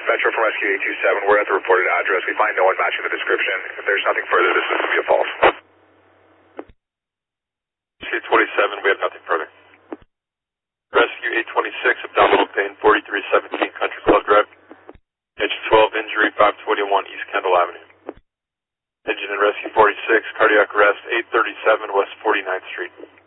Metro from Rescue 827. We're at the reported address. We find no one matching the description. If there's nothing further, this is going to be a false. Rescue 27, we have nothing further. Rescue 826, abdominal pain, 4317 Country Club Drive. Engine 12, injury 521 East Kendall Avenue. Engine in Rescue 46, cardiac arrest 837 West 49th Street.